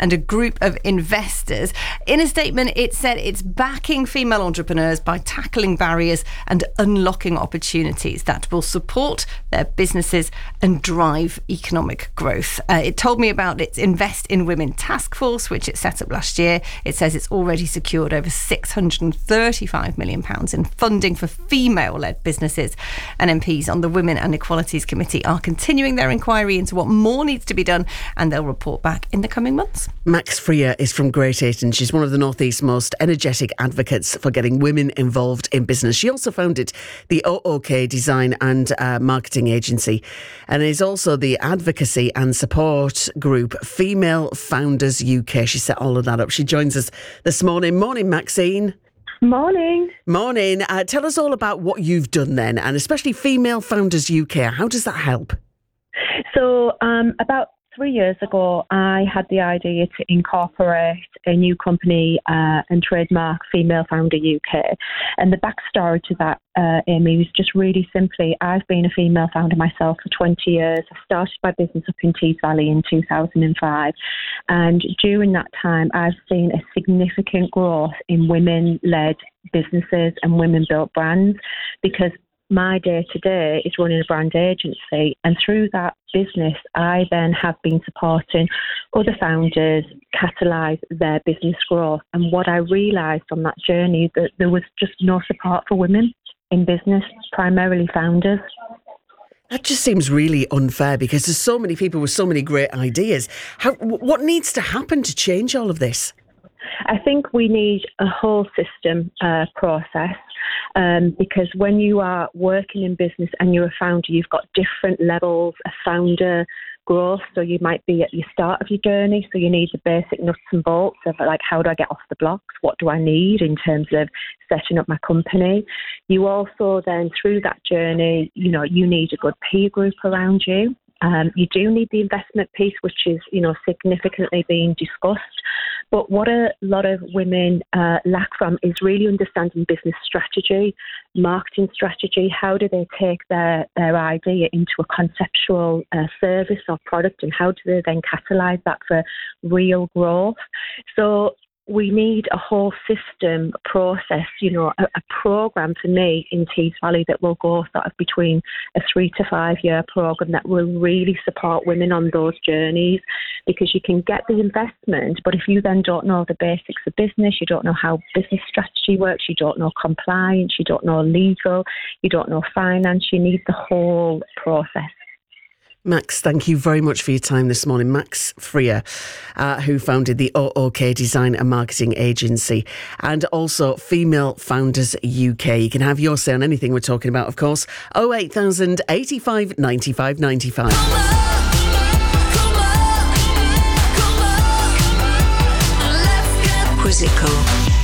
and a group of investors. In a statement, it said it's backing female entrepreneurs by tackling barriers and unlocking opportunities that will support their businesses and drive economic growth. It told me about its Invest in Women task force, which it set up last year. It says it's already secured over £635 million in funding for female-led businesses. And MPs on the Women and Equalities Committee are continuing their inquiry into what more needs to be done, and they'll report back in the coming months. Max Freer is from Great Ayton. She's one of the North East's most energetic advocates for getting women involved in business. She also founded the OOK Design and Marketing Agency, and is also the advocacy and support group Female Founders UK. She set all of that up. She joins us this morning. Morning, Maxine. Morning. Morning. Tell us all about what you've done then, and especially Female Founders UK. How does that help? So about 3 years ago, I had the idea to incorporate a new company and trademark Female Founder UK. And the backstory to that, Amy, was just really simply, I've been a female founder myself for 20 years. I started my business up in Tees Valley in 2005. And during that time, I've seen a significant growth in women-led businesses and women-built brands, because my day-to-day is running a brand agency, and through that business I then have been supporting other founders catalyse their business growth. And what I realised on that journey, that there was just no support for women in business, primarily founders. That just seems really unfair, because there's so many people with so many great ideas. What needs to happen to change all of this? I think we need a whole system process, because when you are working in business and you're a founder, you've got different levels of founder growth. So you might be at the start of your journey, so you need the basic nuts and bolts of like, how do I get off the blocks? What do I need in terms of setting up my company? You also then, through that journey, you need a good peer group around you. You do need the investment piece, which is, significantly being discussed. But what a lot of women lack from is really understanding business strategy, marketing strategy. How do they take their idea into a conceptual service or product, and how do they then catalyse that for real growth? So we need a whole system process, a program for me in Tees Valley that will go sort of between a 3 to 5 year program that will really support women on those journeys, because you can get the investment, but if you then don't know the basics of business, you don't know how business strategy works, you don't know compliance, you don't know legal, you don't know finance, you need the whole process. Max, thank you very much for your time this morning. Max Freer, who founded the OOK Design and Marketing Agency, and also Female Founders UK. You can have your say on anything we're talking about, of course. 08000 85 95 95. Quizzical.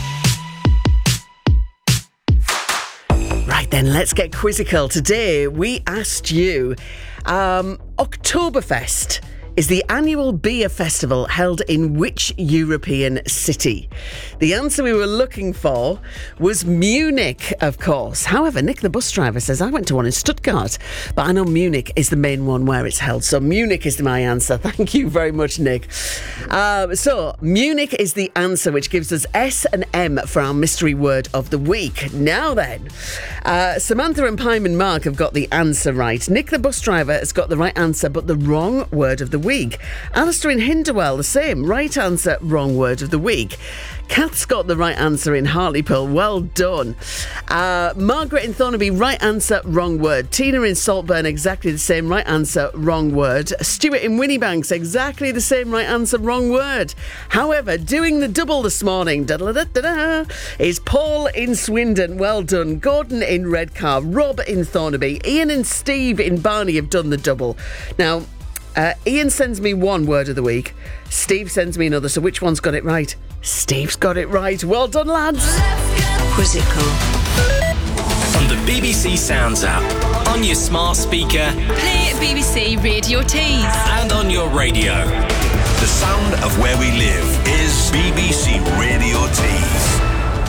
Right then, let's get quizzical. Today we asked you, Oktoberfest is the annual beer festival held in which European city? The answer we were looking for was Munich, of course. However, Nick, the bus driver, says, I went to one in Stuttgart, but I know Munich is the main one where it's held. So Munich is my answer. Thank you very much, Nick. So Munich is the answer, which gives us S and M for our mystery word of the week. Now then, Samantha and Pyman Mark have got the answer right. Nick, the bus driver, has got the right answer, but the wrong word of the week. Alistair in Hinderwell, the same. Right answer, wrong word of the week. Kath's got the right answer in Hartlepool. Well done. Margaret in Thornaby, right answer, wrong word. Tina in Saltburn, exactly the same. Right answer, wrong word. Stuart in Winniebanks, exactly the same. Right answer, wrong word. However, doing the double this morning is Paul in Swindon. Well done. Gordon in Redcar. Rob in Thornaby. Ian and Steve in Barney have done the double. Now, Ian sends me one word of the week. Steve sends me another. So which one's got it right? Steve's got it right. Well done, lads. Quizzical. On the BBC Sounds app, on your smart speaker, play BBC Radio Tees, and on your radio. The sound of where we live is BBC Radio Tees.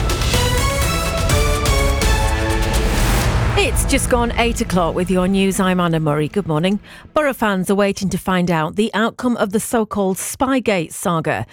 It's just gone 8 o'clock with your news. I'm Anna Murray. Good morning. Borough fans are waiting to find out the outcome of the so-called Spygate saga.